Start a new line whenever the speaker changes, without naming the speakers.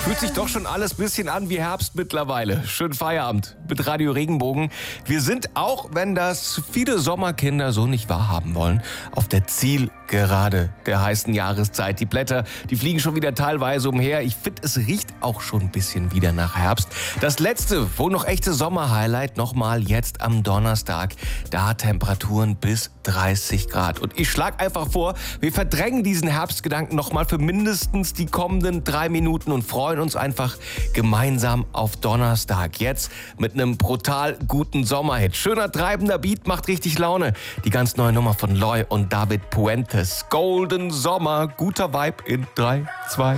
Fühlt sich doch schon alles ein bisschen an wie Herbst mittlerweile. Schönen Feierabend mit Radio Regenbogen. Wir sind, auch wenn das viele Sommerkinder so nicht wahrhaben wollen, auf der Zielgerade der heißen Jahreszeit. Die Blätter, die fliegen schon wieder teilweise umher. Ich finde, es riecht auch schon ein bisschen wieder nach Herbst. Das letzte, wohl noch echte Sommerhighlight, nochmal jetzt am Donnerstag. Da Temperaturen bis 30 Grad. Und ich schlage einfach vor, wir verdrängen diesen Herbstgedanken nochmal für mindestens die kommenden 3 Minuten und freuen uns einfach gemeinsam auf Donnerstag. Jetzt mit einem brutal guten Sommerhit. Schöner, treibender Beat, macht richtig Laune. Die ganz neue Nummer von Loy und David Puentes. Golden Sommer, guter Vibe in 3, 2,